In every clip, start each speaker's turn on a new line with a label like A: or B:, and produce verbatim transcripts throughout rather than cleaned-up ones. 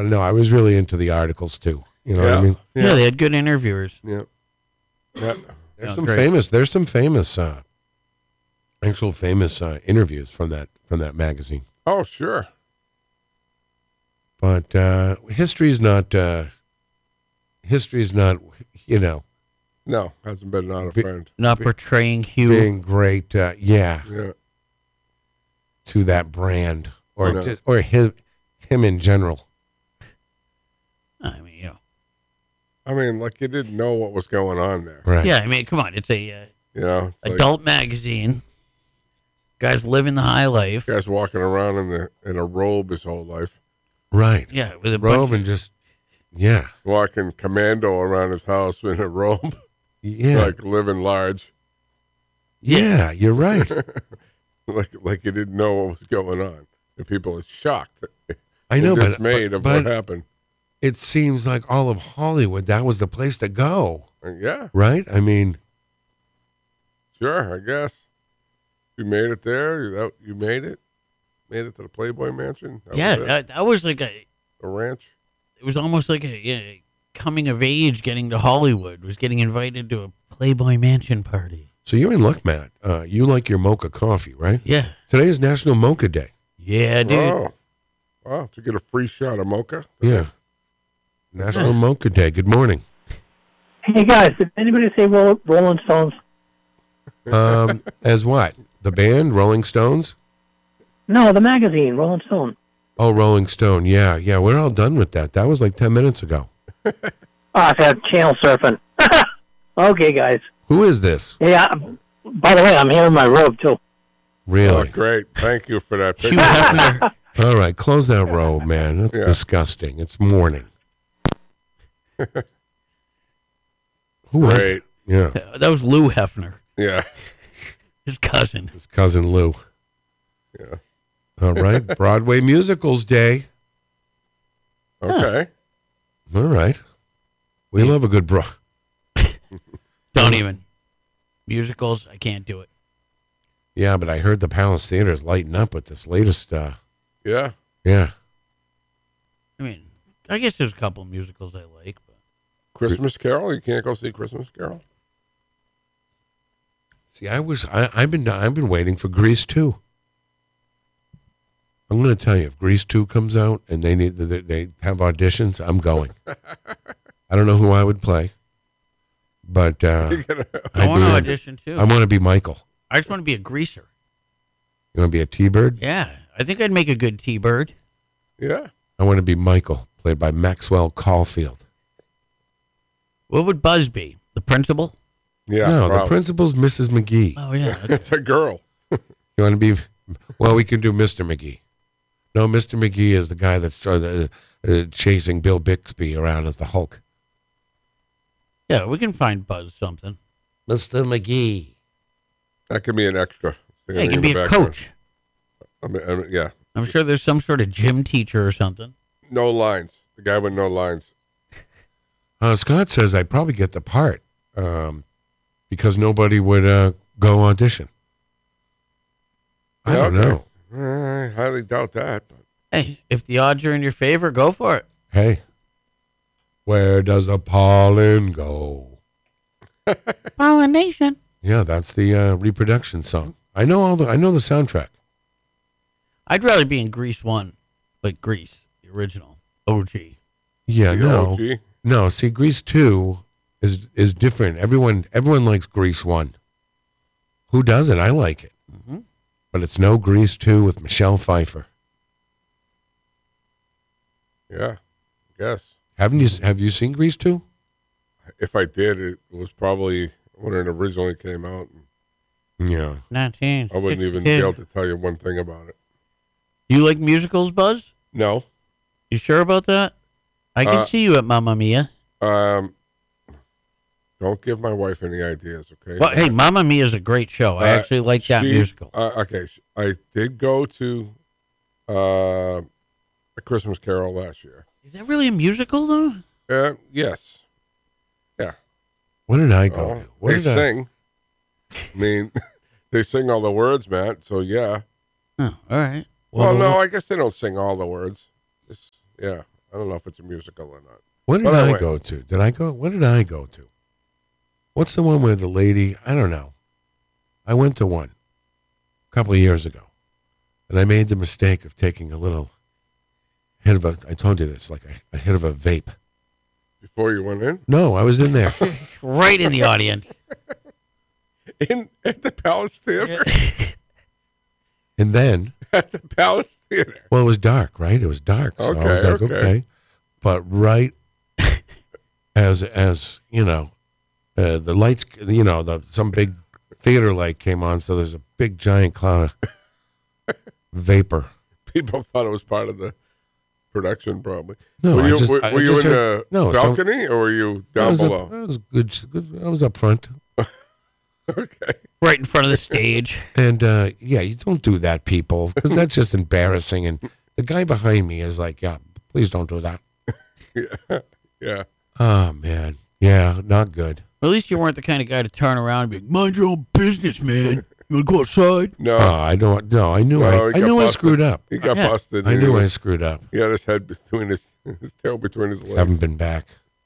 A: But no, I was really into the articles too. You know
B: yeah.
A: what I mean?
C: Yeah.
B: Yeah.
C: they had good interviewers.
B: Yeah. Yeah.
A: There's
C: Yeah,
A: some
C: great.
A: famous. There's some famous, uh, actual famous uh, interviews from that from that magazine.
B: Oh, sure.
A: But uh, history's not. Uh, history's not. You know,
B: No, hasn't been not a
A: Be-
B: friend.
C: Not portraying Hugh.
A: being great. Uh, yeah,
B: Yeah.
A: to that brand or
B: No.
A: just, or him him in general.
C: I mean, you know.
B: I mean, like you didn't know what was going on there.
A: Right.
C: Yeah, I mean, come on. It's a uh,
B: You know, it's like
C: adult magazine. Guys living the high life.
B: guys walking around in the in a robe his whole life,
A: Right.
C: Yeah, with a
A: Robe
C: bunch
A: and just. Yeah.
B: walking commando around his house in a robe,
A: Yeah.
B: like living large,
A: yeah. You're right.
B: like like you didn't know what was going on, and people are shocked,
A: I know,
B: and
A: but,
B: dismayed
A: but,
B: of
A: but
B: what happened.
A: it seems like all of Hollywood, that was the place to go,
B: And yeah,
A: right? I mean,
B: sure, I guess you made it there. You, that, you made it, made it to the Playboy Mansion. That
C: Yeah,
B: was it?
C: that, that was like a.
B: a ranch.
C: It was almost like a yeah, coming of age, getting to Hollywood. Was getting invited to a Playboy Mansion party.
A: so you're in luck, Matt. Uh, you like your mocha coffee, right?
C: Yeah,
A: Today is National Mocha Day.
C: yeah, dude.
B: Oh, wow! To get a free shot of mocha.
A: Yeah. National Mocha Day. Good morning.
D: Hey guys, did anybody say Roll- Rolling Stones?
A: Um, as what? The band, Rolling Stones?
D: No, the magazine, Rolling Stone.
A: Oh, Rolling Stone. Yeah, yeah. We're all done with that. That was like ten minutes ago.
D: Oh, I've had channel surfing. Okay, guys.
A: Who is this?
D: Yeah. By the way, I'm here in my robe too.
B: Oh,
A: Really?
B: great! Thank you for that.
C: Hugh
B: picture.
C: Hefner.
A: All right. Close that robe, man. That's
B: Yeah.
A: disgusting. It's morning. Who was
B: Great.
A: it? Yeah.
C: That was Lou Hefner,
B: Yeah,
C: his cousin.
A: His cousin Lou.
B: yeah.
A: All right. Broadway Musicals Day.
B: Okay.
A: All right. We love a good bro.
C: Don't even. Musicals, I can't do it.
A: Yeah, but I heard the Palace Theater is lighting up with this latest. Uh,
B: Yeah.
A: yeah.
C: I mean, I guess there's a couple of musicals I like, but
B: Christmas Carol. You can't go see Christmas Carol.
A: See, I was I, I've been I've been waiting for Grease two. I'm going to tell you, if Grease two comes out and they need they, they have auditions, I'm going. I don't know who I would play, but uh,
C: I, want to
A: do-
C: audition too.
A: I want to be Michael.
C: I just want to be a greaser.
A: You want to be a T-Bird?
C: Yeah, I think I'd make a good T-Bird.
B: Yeah.
A: I want to be Michael, played by Maxwell Caulfield.
C: What would Buzz be? The principal?
B: Yeah.
A: no, the
B: probably.
A: principal's Missus McGee.
C: Oh yeah.
B: It's a girl.
A: You want to be? Well, we can do Mister McGee. No, Mister McGee is the guy that's uh, uh, chasing Bill Bixby around as the Hulk.
C: yeah, we can find Buzz something.
A: Mister McGee.
B: That could be an extra.
C: Hey, you
B: in
C: can
B: the
C: be a
B: background.
C: coach.
B: I mean, I mean, yeah.
C: I'm sure there's some sort of gym teacher or something.
B: No lines. The guy with no lines.
A: Uh, Scott says I'd probably get the part um, because nobody would uh, go audition. I
B: Yeah,
A: don't
B: okay.
A: know.
B: Uh, I highly doubt that. But
C: Hey, if the odds are in your favor, go for it.
A: Hey, where does a pollen go?
C: Pollination.
A: Yeah, that's the uh, reproduction song. I know all the. I know the soundtrack.
C: I'd rather be in Grease one, like Grease, the original O G.
A: Yeah,
B: the
A: no,
B: O G.
A: no. See, Grease two is is different. Everyone everyone likes Grease one. Who doesn't? I like it,
C: Mm-hmm.
A: but it's no Grease two with Michelle Pfeiffer.
B: Yeah. I guess.
A: Haven't you? Have you seen Grease two?
B: If I did, it was probably when it originally came out.
A: Yeah.
C: nineteen.
B: I wouldn't even be able to tell you one thing about it.
C: Do you like musicals, Buzz?
B: No.
C: You sure about that? I can
B: Uh,
C: see you at Mamma Mia.
B: Um, don't give my wife any ideas, okay?
C: Well, hey, Mamma Mia is a great show. I
B: Uh,
C: actually like that
B: she-
C: musical.
B: Uh, okay, sh- I did go to uh, a Christmas Carol last year.
C: Is that really a musical, though?
B: Uh, yes. Yeah.
A: What did I go
B: Oh,
A: to? What
B: they
A: did I-
B: sing. I mean, they sing all the words, Matt. So yeah.
C: Oh, all right.
B: Well,
A: Well,
B: no, I guess they don't sing all the words. Just, yeah. I don't know if it's a musical or not.
A: What did
B: But
A: I
B: anyway.
A: go to? Did I go? What did I go to? What's the one where the lady? I don't know. I went to one a couple of years ago, and I made the mistake of taking a little hit of a. I told you this, like a, a hit of a vape.
B: Before you went in?
A: No, I was in there,
C: Right in the audience.
B: In at the Palace Theater?
A: and then
B: At the Palace Theater.
A: well, it was dark, right? It was dark, so I was
B: Okay,
A: like,
B: okay.
A: okay. But right as as you know, uh, the lights, you know, the some big theater light came on, so there's a big giant cloud of vapor.
B: People thought it was part of the production, probably.
A: No,
B: were
A: I
B: you,
A: just-
B: were,
A: I
B: were you
A: just
B: in
A: heard-
B: the
A: no, some-
B: balcony or were you
A: I
B: down
A: was
B: below?
A: Up, I was good, good. I was up front,
B: Okay.
C: Right in front of the stage.
A: and uh, yeah, you don't do that, people, because that's just embarrassing. And the guy behind me is like, "Yeah, please don't do that."
B: Yeah. Yeah.
A: Oh man, yeah, not good.
C: At least you weren't the kind of guy to turn around and be like, mind your own business, man. You want to go outside?
B: No,
A: Oh, I don't. No, I knew.
B: No,
A: I,
B: he
A: I
B: got
A: knew I
B: busted.
A: screwed up.
B: he got
C: Yeah.
B: busted.
A: I
B: He
A: knew I
B: was-
A: screwed up.
B: He had his head between his his tail between his legs.
A: Haven't been back.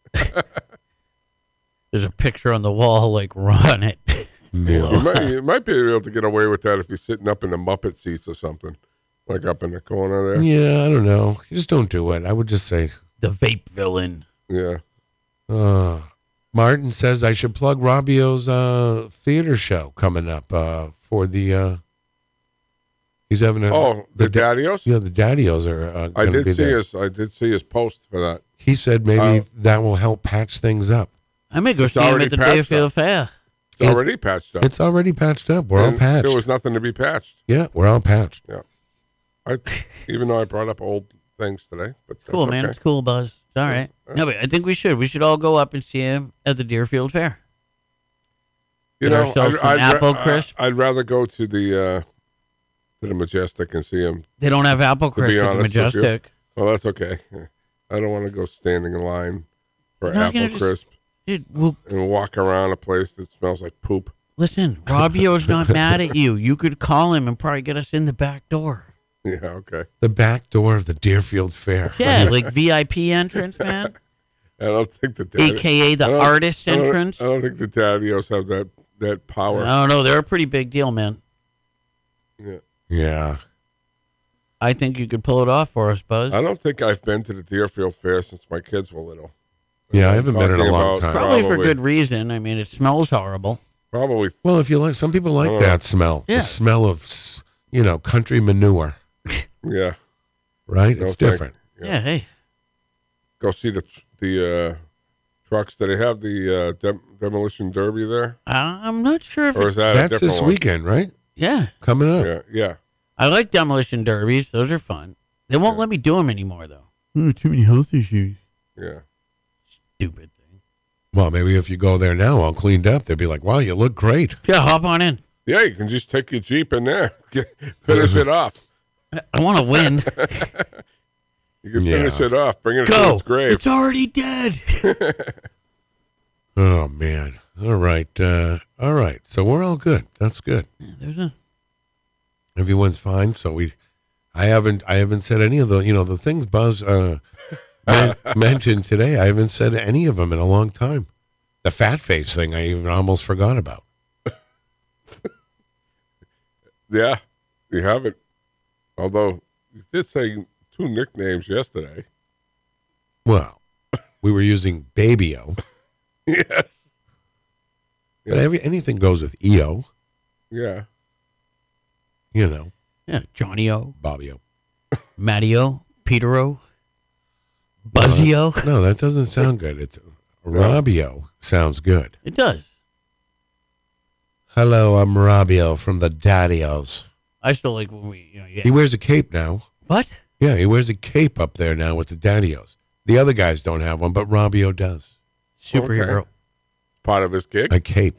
C: There's a picture on the wall, like, run it.
A: Yeah.
B: You might, you might be able to get away with that if you're sitting up in the Muppet seats or something, like up in the corner there.
A: Yeah, I don't know. You just don't do it. I would just say,
C: The vape villain.
B: Yeah.
A: uh, Martin says I should plug Robbio's uh, theater show coming up uh, for the. Uh, he's having a.
B: Oh, the,
A: da-
B: Daddios.
A: Yeah, the Daddios are. Uh,
B: I
A: gonna
B: did
A: be
B: see
A: there.
B: his. I did see his post for that.
A: He said maybe
B: Uh,
A: that will help patch things up.
C: I may go
B: It's
C: see him
B: already
C: at the
B: patched
C: Deerfield
B: up.
C: Fair.
B: It's
A: It-
B: already patched up.
A: It's already patched up. We're all
B: And
A: patched.
B: There was nothing to be patched.
A: Yeah, we're all patched.
B: I, even though I brought up old things today, but that's
C: Cool, man.
B: okay.
C: It's cool, Buzz. It's all right. No, but I think we should. We should all go up and see him at the Deerfield Fair.
B: You
C: Get
B: know,
C: ourselves
B: I'd,
C: some
B: I'd, ra-
C: apple crisp.
B: I- I'd rather go to the uh, to the Majestic and see him.
C: They don't have apple
B: To be
C: crisp at the
B: honest with you.
C: Majestic.
B: Well, that's okay. I don't want to go standing in line for
C: You're not gonna
B: apple
C: just-
B: crisp
C: Dude, well,
B: and walk around a place that smells like poop.
C: listen, Robbio's not mad at you. You could call him and probably get us in the back door.
B: Yeah, okay.
A: The back door of the Deerfield Fair.
C: Yeah, like V I P entrance, man.
B: I don't think the daddy,
C: A K A the
B: I don't-
C: artist
B: I don't-
C: entrance.
B: I don't think the Daddios have that that power.
C: I don't know. They're a pretty big deal, man.
B: Yeah.
A: Yeah.
C: I think you could pull it off for us, Buzz.
B: I don't think I've been to the Deerfield Fair since my kids were little.
A: Yeah, I
B: I'm
A: haven't been in a
B: talking
A: long
B: about
A: time.
C: Probably, for
B: probably-
C: good reason. I mean, it smells horrible.
B: Probably.
A: Well, if you like, some people like
B: Oh.
A: that smell.
C: Yeah.
A: The smell of, s- you know, country manure,
B: Yeah.
A: right?
B: No
A: It's
B: thank-
A: different.
B: Yeah.
C: Yeah, hey.
B: Go see the tr- the uh, trucks. Do they have the uh, dem- demolition derby there,
C: I'm not sure if
B: or
C: it's,
B: is that a
A: That's
B: different
A: this
B: one?
A: weekend, right?
C: yeah.
A: Coming up.
B: Yeah. Yeah.
C: I like demolition derbies. Those are fun. They won't
B: Yeah.
C: let me do them anymore, though. Oh, too many health issues.
B: Yeah.
C: Stupid thing.
A: Well, maybe if you go there now, all cleaned up, they'll be like, wow, you look great.
C: Yeah, hop on in.
B: Yeah. You can just take your Jeep in there, get, finish it off.
C: I, I want to win.
B: You can
A: Yeah.
B: finish it off. Bring it to
C: Go.
B: its grave.
C: It's already dead.
A: Oh, man. All right. Uh, all right. So we're all good. That's good.
C: Yeah, there's a
A: Everyone's fine. So we, I haven't, I haven't said any of the, you know, the things Buzz uh, men- mentioned today. I haven't said any of them in a long time. The fat face thing, I even almost forgot about.
B: Yeah. You haven't. Although you did say two nicknames yesterday.
A: Well, we were using Baby-O,
B: Yes.
A: but every anything goes with E O.
B: Yeah.
A: You know,
C: yeah, Johnny O,
A: Bobby-O.
C: Matty O, Peter O, Buzzy O.
A: No, that doesn't sound good. It's Robbio sounds good.
C: It does.
A: Hello, I'm Robbio from the Daddios.
C: I still like when we, you know, yeah.
A: He wears a cape now.
C: What?
A: Yeah, he wears a cape up there now with the Daddios. The other guys don't have one, but Robbio does.
C: Superhero.
B: Okay. Part of his gig.
A: A cape.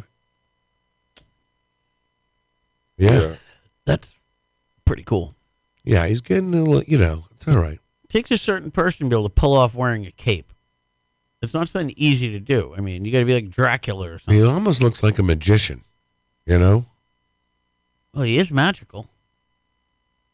A: Yeah. Yeah,
C: That's pretty cool.
A: he's getting a little, you know, it's all right.
C: It takes a certain person to be able to pull off wearing a cape. It's not something easy to do. I mean, you got to be like Dracula or something.
A: He almost looks like a magician, you know?
C: Well, he is magical.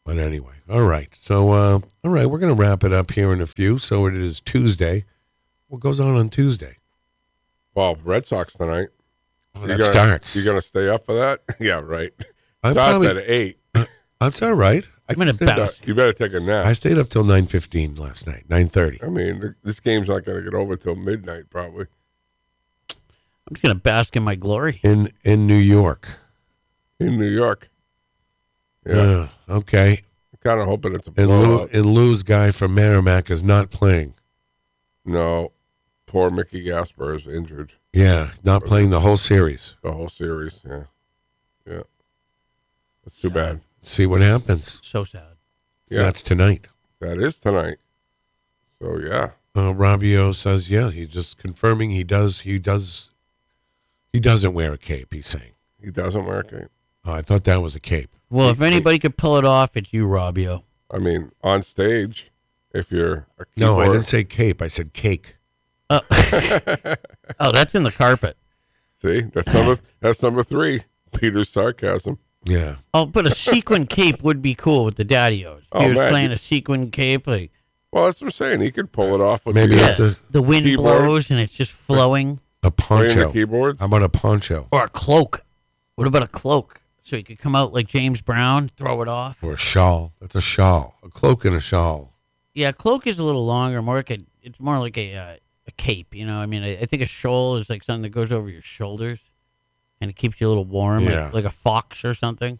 A: But anyway, all right. So, uh, all right, we're going to wrap it up here in a few. So it is Tuesday. What goes on on Tuesday?
B: Well, Red Sox tonight.
A: Oh,
B: You
A: that
B: gonna-
A: starts.
B: You going to stay up for that? Yeah, right.
A: I'm
B: Starts
A: probably,
B: at eight.
A: that's all right. I
C: I'm gonna
A: stayed up-
C: bounce.
B: You better take a nap.
A: I stayed up till nine fifteen last night, nine thirty.
B: I mean, th- this game's not going to get over till midnight, probably.
C: I'm just gonna bask in my glory.
A: in in New York.
B: In New York. Yeah.
A: Uh, okay.
B: I'm kind of hoping it's a
A: And Lou,
B: blowout.
A: and Lou's guy from Merrimack is not playing.
B: No. Poor Mickey Gasper is injured
A: Yeah, not playing the whole series.
B: the whole series. Yeah. Yeah. That's too bad.
A: See what happens.
C: So sad.
B: Yeah.
A: That's tonight.
B: That is tonight. So, yeah.
A: Uh, Rabio says, yeah, he's just confirming he does. He does. He doesn't wear a cape. He's saying.
B: He doesn't wear a cape.
A: Oh, I thought that was a cape.
C: Well, if anybody could pull it off, it's you, Robbio.
B: I mean, on stage, if you're a keyboard,
A: No, I didn't say cape. I said cake.
C: Oh, oh, that's in the carpet.
B: see, that's number that's number three. Peter's sarcasm.
A: Yeah.
C: Oh, but a sequin cape would be cool with the Daddy-O's. If
B: Oh,
C: he was
B: man.
C: playing a sequin cape, like
B: Well, that's what I'm saying. He could pull it off with
A: Maybe
B: the,
A: that's a,
C: the wind
B: Keyboard.
C: blows and it's just flowing.
A: a
B: playing the
A: poncho.
B: keyboard.
A: How about a poncho
C: Or a cloak. What about a cloak? So he could come out like James Brown, throw it off.
A: or a shawl? That's a shawl. A cloak and a shawl.
C: Yeah, a cloak is a little longer, more like a, it's more like a uh, a cape, you know? I mean, I, I think a shawl is like something that goes over your shoulders and it keeps you a little warm,
A: Yeah.
C: like, like a fox or something.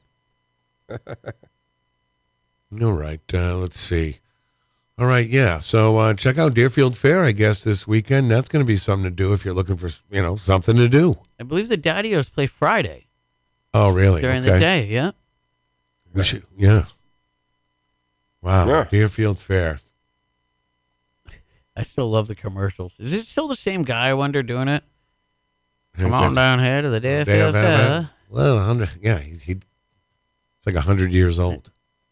A: All right. Uh, let's see. All right. Yeah. So uh, check out Deerfield Fair, I guess, this weekend. That's going to be something to do if you're looking for, you know, something to do.
C: I believe the Daddy-O's play Friday
A: Oh, really?
C: during
A: okay.
C: the day, yeah?
A: We should, yeah. Wow.
B: Yeah.
A: Deerfield Fair.
C: I still love the commercials. Is it still the same guy, I wonder, doing it? Come
A: Is
C: on
A: it-
C: down here to the
A: Day
C: Deerfield
A: of
C: Fair.
A: Advent? Well, a hundred. Yeah, he, he. It's like a hundred years old.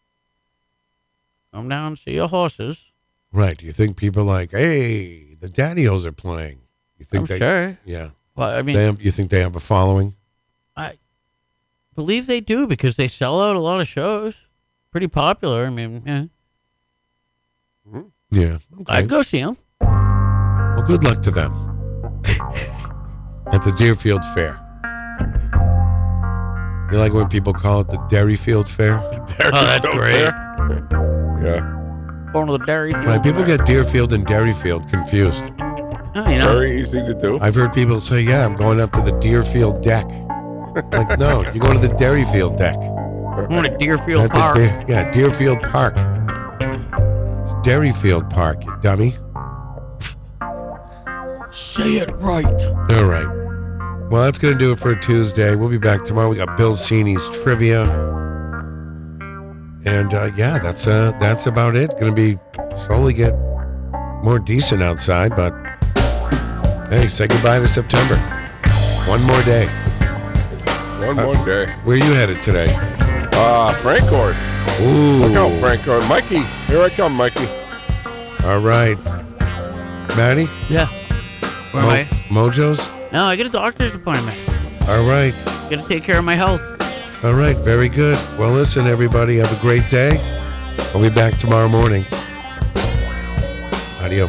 C: Come down and see your horses.
A: Right. Do you think people are like, hey, the Daddy-O's are playing? You think
C: I'm
A: they?
C: sure.
A: Yeah.
C: Well, I mean,
A: They have, you think they have a following?
C: I believe they do because they sell out a lot of shows. Pretty popular. I mean, yeah.
A: Yeah. Okay.
C: I'd go see them.
A: Well, good luck to them at the Deerfield Fair. You like when people call it the Derryfield Fair?
B: There
C: Oh, that's
B: you go
C: great.
B: there. Yeah.
C: Going to the dairy.
A: Right, people get Deerfield and Derryfield confused.
C: Oh, you know,
B: Very easy to do.
A: I've heard people say, "Yeah, I'm going up to the Deerfield deck." Like, no, you go to the Derryfield deck.
C: I'm going to Deerfield
A: At the
C: Park.
A: Deer- yeah, Deerfield Park. It's Derryfield Park, you dummy.
C: Say it right.
A: All right. Well, that's going to do it for Tuesday. We'll be back tomorrow. We got Bill Cini's trivia. And, uh, yeah, that's uh, that's about it. Going to be slowly get more decent outside. But, hey, say goodbye to September. One more day.
B: One more day.
A: Where you headed today?
B: Ah, Frankfurt.
A: Ooh.
B: Look out, Frankfurt. Mikey. Here I come, Mikey.
A: All right. Maddie?
C: Yeah. Where am
A: Mo-
C: I?
A: Mojo's?
C: No, I get a doctor's appointment.
A: All right.
C: Got to take care of my health.
A: All right. Very good. Well, listen, everybody. Have a great day. I'll be back tomorrow morning.